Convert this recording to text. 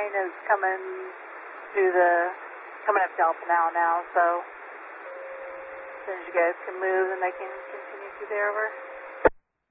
train is coming up Delta now, so as soon as you guys can move, then they can continue through there, over.